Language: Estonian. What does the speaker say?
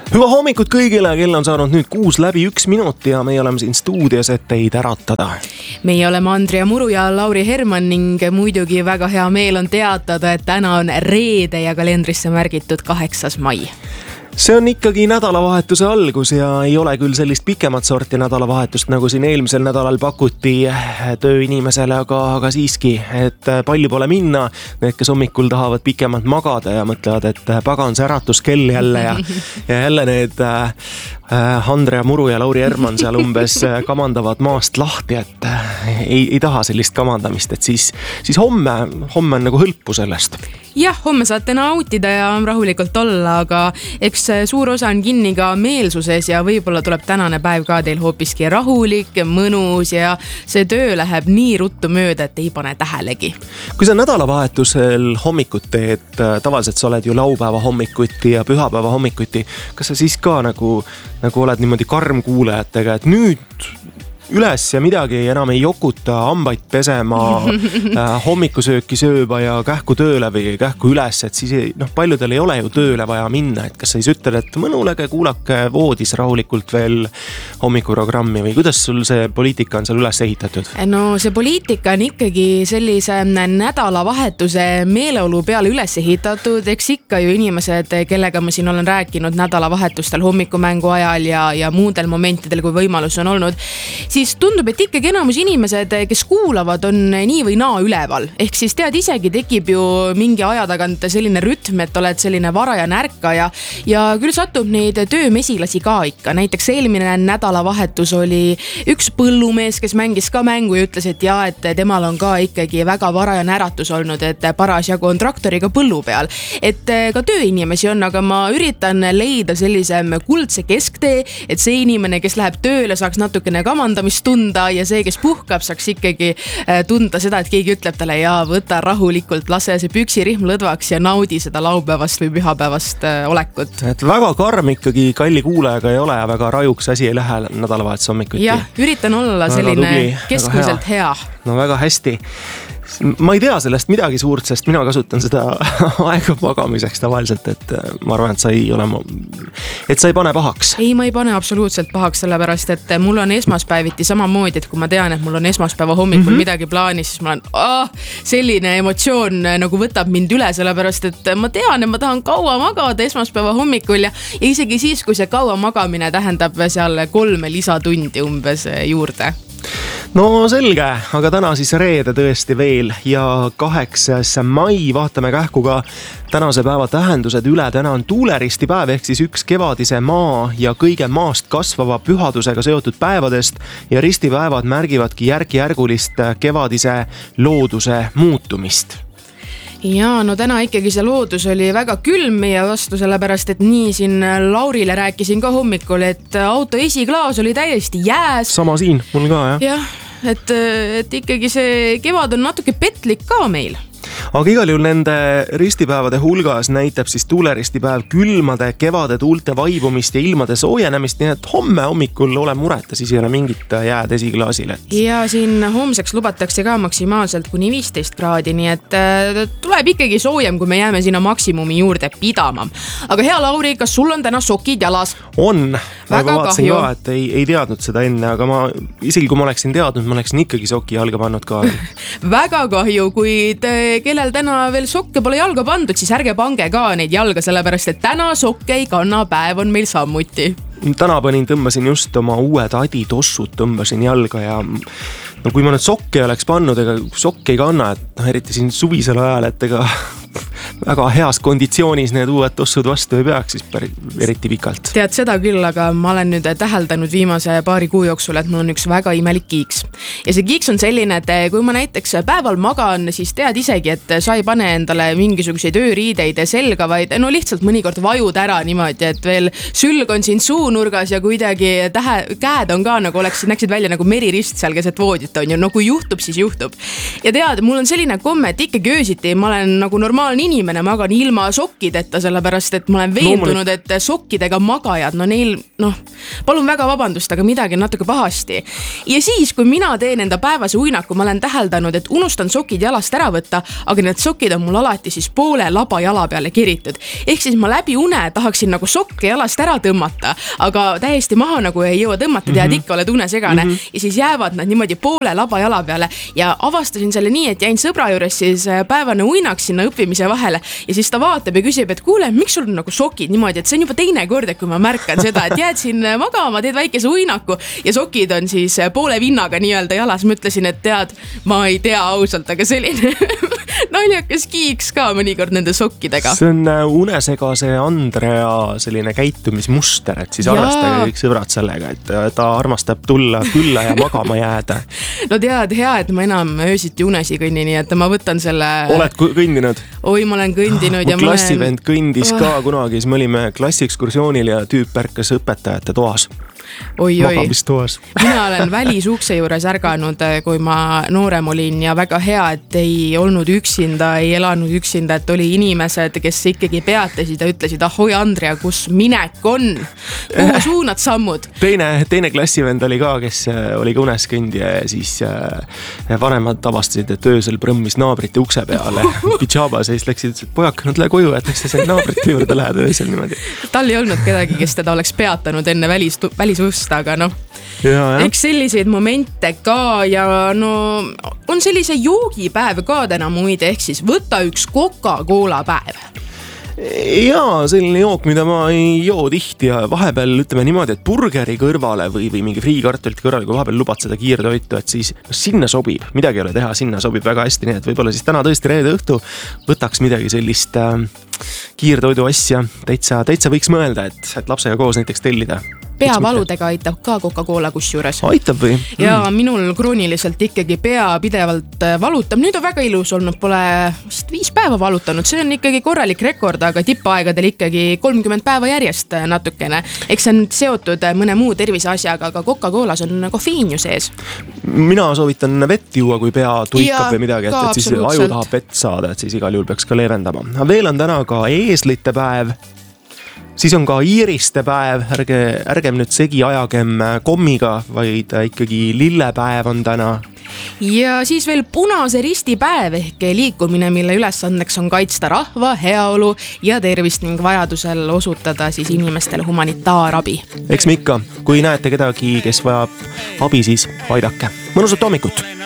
Hüva hommikut kõigile, kell on saanud nüüd 6:01 ja meie oleme siin stuudios, et teid äratada. Meie oleme Andrea Muru ja Lauri Herman ning muidugi väga hea meel on teatada, et täna on reede ja kalendrisse märgitud 8. mai. See on ikkagi nädalavahetuse algus ja ei ole küll sellist pikemat sorti nädalavahetust, nagu siin eelmisel nädalal pakuti tööinimesele, aga siiski, et palju pole minna. Need, kes hommikul tahavad pikemalt magada ja mõtlevad, et pagan see äratuskell jälle ja jälle need Andrea Muru ja Lauri Herman seal umbes kamandavad maast lahti, et ei taha sellist kamandamist, et siis homme on nagu hõlpu sellest. Jah, homme saate nautida ja rahulikult olla, aga eks suur osa on kinni ka meelsuses ja võib-olla tuleb tänane päev ka teil hoopiski rahulik, mõnus ja see töö läheb nii ruttu mööda, et ei pane tähelegi. Kui sa nädalavahetusel hommikut teed, tavaliselt sa oled ju laupäeva hommikuti ja pühapäeva hommikuti, kas sa siis ka nagu oled niimoodi karm kuulajatega, et nüüd üles ja midagi enam ei jokuta, hambaid pesema, hommikusööki sööba ja kähku tööle või kähku üles, et siis paljudel ei ole ju tööle vaja minna, et kas sa siis ütled, et mõnulege kuulake voodis rahulikult veel hommikuprogrammi või kuidas sul see poliitika on seal üles ehitatud? No see poliitika on ikkagi sellise nädalavahetuse meeleolu peale üles ehitatud, eks ikka ju inimesed, kellega ma siin olen rääkinud nädalavahetustel hommikumängu ajal ja muudel momentidel, kui võimalus on olnud, siis tundub, et ikkagi enamus inimesed, kes kuulavad, on nii või naa üleval. Ehk siis tead, isegi tekib ju mingi aja tagant selline rütm, et oled selline varajane ärkaja ja küll satub neid töömesilasi ka ikka. Näiteks eelmine nädalavahetus oli üks põllumees, kes mängis ka mängu ja ütles, et jaa, et temal on ka ikkagi väga varajane äratus olnud, et parasjagu on traktoriga põllu peal. Et ka tööinimesi on, aga ma üritan leida sellise kuldse kesktee, et see inimene, kes läheb tööle, saaks natukene kamandamist tunda ja see, kes puhkab, saaks ikkagi tunda seda, et keegi ütleb talle ja võta rahulikult, lase see püksirihm lõdvaks ja naudi seda laupäevast või pühapäevast olekut. Et väga karm ikkagi kalli kuulajaga ei ole ja väga rajuks asi ei lähe nädalavahetus hommikuti. Jah, üritan olla väga selline tubli, keskmiselt hea. No väga hästi. Ma ei tea sellest midagi suurt, sest mina kasutan seda aega magamiseks tavaliselt, et ma arvan, et sa ei pane pahaks. Ei, ma ei pane absoluutselt pahaks, sellepärast, et mul on esmaspäeviti samamoodi, et kui ma tean, et mul on esmaspäeva hommikul midagi plaanis, siis ma olen selline emotsioon nagu võtab mind üle, sellepärast, et ma tean, et ma tahan kaua magada esmaspäeva hommikul ja isegi siis, kui see kaua magamine tähendab seal 3 lisatundi umbes juurde. No selge, aga täna siis reede tõesti veel ja 8. mai, vaatame kähku ka tänase päeva tähendused üle. Täna on tuuleristipäev ehk siis üks kevadise maa ja kõige maast kasvava pühadusega seotud päevadest ja ristipäevad märgivadki järk-järgulist kevadise looduse muutumist. Ja no täna ikkagi see loodus oli väga külm meie vastu, sellepärast, et nii siin Laurile rääkisin ka hommikul, et auto esiklaas oli täiesti jääs. Sama siin, mul ka, jah. Jah, et ikkagi see kevad on natuke petlik ka meil. Aga igal juhul nende ristipäevade hulgas näitab siis tuuleristipäev külmade kevade tuulte vaibumist ja ilmade soojenemist, nii et homme hommikul ole mureta, siis ei ole mingit jääd esiklaasile. Ja siin homseks lubatakse ka maksimaalselt kuni 15 kraadi, nii et tuleb ikkagi soojem, kui me jääme sinna maksimumi juurde pidama. Aga hea Lauri, kas sul on täna sokid jalas? On, aga vaatsin kahju. Ka, et ei teadnud seda enne, aga isegi kui ma oleksin teadnud, ma oleksin ikkagi soki jalga pannud ka. Väga kahju, kuid kellel täna veel sokke pole jalga pandud, siis ärge pange ka neid jalga, sellepärast, et täna sokke ei kanna päev on meil sammuti. Täna tõmbasin just oma uued aditossud, tõmbasin jalga ja no kui ma nüüd sokke oleks pannud, ega sokke ei kanna, et eriti siin suvisel ajal, et ega väga heas konditsioonis need uued tossud vastu ei peaks siis eriti pikalt. Tead seda küll, aga ma olen nüüd täheldanud viimase paari kuu jooksul, et mul on üks väga imelik kiiks. Ja see kiiks on selline, et kui ma näiteks päeval magan, siis tead isegi, et sa ei pane endale mingisuguseid ööriideid selga, vaid no lihtsalt mõnikord vajud ära niimoodi, et veel sülg on siin suunurgas ja kuidagi käed on ka nagu näksid välja nagu meririst seal keset voodit on ju, no kui juhtub, siis juhtub. Ja tead, mul on selline komme, et ikkagi öösiti ma olen nagu normaalne normaalne inimene, magan ilma sokkideta, sellepärast et ma olen veendunud, et sokkidega magajad, no neil, palun väga vabandust, aga midagi on natuke pahasti. Ja siis, kui mina teen enda päevase uinaku, ma olen täheldanud, et unustan sokid jalast ära võtta, aga need sokid on mul alati siis poole laba jala peale kiritud. Ehk siis ma läbi une tahaksin nagu sokke jalast ära tõmmata, aga täiesti maha nagu ei jõua tõmmata, tead ikka oled unesegane ja siis jäävad nad niimoodi poole laba jala peale ja avastasin selle nii, et jäin sõbra juures siis päevane uinak sinna õppimise vahele ja siis ta vaatab ja küsib, et kuule, miks sul on nagu sokid niimoodi, et see on juba teine kord, et kui ma märkan seda, et jääd siin magama, teed väikese uinaku ja sokid on siis poole vinnaga nii-öelda jalas, ma ütlesin, et tead, ma ei tea ausalt, aga selline naljakas kiiks ka mõnikord nende sokkidega. See on unesegase Andrea selline käitumismuster, et siis arvestage kõik sõbrad sellega, et ta armastab tulla külla ja magama jääda. No tead, hea, et ma enam öösiti unes ei kõnni, nii et ma võtan selle... Oled kõndinud? Oi, ma olen kõndinud ja ma klassivend kõndis ka kunagi, siis me olime klassiekskursioonil ja tüüp pärkas õpetajate toas. Magamistoas. Mina olen välisukse juures ärganud, kui ma noorem olin ja väga hea, et ei olnud üksinda, ei elanud üksinda, et oli inimesed, kes ikkagi peatasid ja ütlesid, ahoi Andrea, kus minek on? Kuhu suunad sammud? Teine klassivend oli ka, kes oli ka unes kõndija ja siis vanemad avastasid, et öösel prõmmis naabrite ukse peale. Pidžaabas ja siis läksid, et pojak, nad lähe koju, et eks te seal naabrite juurde lähed öösel niimoodi. Tal ei olnud kedagi, kes teda oleks peatanud enne välisust, aga eks selliseid momente ka ja on sellise joogipäev ka täna muide, ehk siis võta üks Coca-Cola päev. Jaa, selline jook, mida ma ei joo tihti ja vahepeal ütleme niimoodi, et burgeri kõrvale või mingi friikartulit kõrvale, kui vahepeal lubad seda kiirtoitu, et siis sinna sobib, midagi ei ole teha, sinna sobib väga hästi, nii et võib-olla siis täna tõesti reede õhtu võtaks midagi sellist kiirtoidu asja, täitsa võiks mõelda, et lapsega koos näiteks tellida. Peavaludega aitab ka Coca-Cola kusjuures. Aitab või? Ja minul krooniliselt ikkagi pea pidevalt valutab. Nüüd on väga ilus olnud, pole vist 5 päeva valutanud. See on ikkagi korralik rekord, aga tippaegadel ikkagi 30 päeva järjest natukene. Eks see on seotud mõne muu tervise asjaga, aga Coca-Colas on kofeiin ju sees. Mina soovitan vett juua, kui pea tuikab või midagi, et siis aju tahab vett saada, et siis igal juhul peaks ka leevendama. Veel on täna ka eeslite päev. Siis on ka iiriste päev, ärgem nüüd segi ajagem kommiga, vaid ikkagi lillepäev on täna. Ja siis veel punase risti päev ehk liikumine, mille ülesandeks on kaitsta rahva, heaolu ja tervist ning vajadusel osutada siis inimestele humanitaarabi. Eks me ikka, kui näete kedagi, kes vajab abi, siis aidake. Mõnusat hommikut!